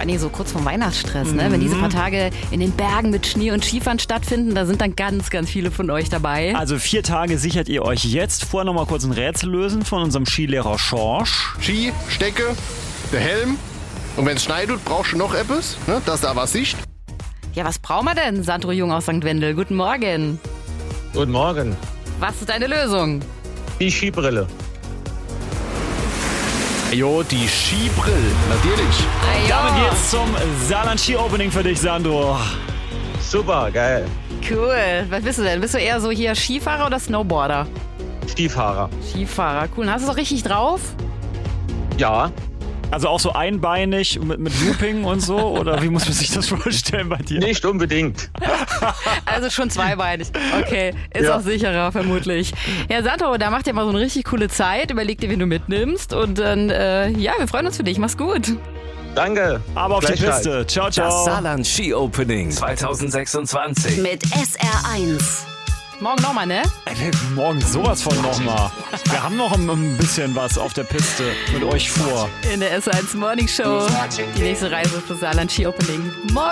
allen Dingen so kurz vorm Weihnachtsstress, ne? Wenn diese paar Tage in den Bergen mit Schnee und Skifahren stattfinden, da sind dann ganz, ganz viele von euch dabei. Also 4 Tage sichert ihr euch jetzt. Vorher noch mal kurz ein Rätsel lösen von unserem Skilehrer Schorsch. Ski, Stecke, der Helm. Und wenn es schneit, brauchst du noch etwas, ne? Dass da was siehst. Ja, was brauchen wir denn, Sandro Jung aus St. Wendel? Guten Morgen. Guten Morgen. Was ist deine Lösung? Die Skibrille. Jo, die Skibrille, natürlich. Damit geht's zum Saarland Ski Opening für dich, Sandro. Super, geil. Cool. Was bist du denn? Bist du eher so hier Skifahrer oder Snowboarder? Skifahrer. Skifahrer, cool. Hast du es auch richtig drauf? Ja. Also auch so einbeinig mit Looping und so? Oder wie muss man sich das vorstellen bei dir? Nicht unbedingt. Also schon zweibeinig. Okay, ist Ja. auch sicherer vermutlich. Ja, Sandro, da macht ihr mal so eine richtig coole Zeit. Überleg dir, wen du mitnimmst. Und dann, wir freuen uns für dich. Mach's gut. Danke. Aber auf die Gleichfalls. Piste. Ciao, Das ciao. Saarland Ski Opening 2026. Mit SR1. Morgen nochmal, ne? Ey, morgen sowas von nochmal. Wir haben noch ein bisschen was auf der Piste mit euch vor. In der S1 Morning Show. Die nächste Reise für Saarland Ski Opening. Morgen.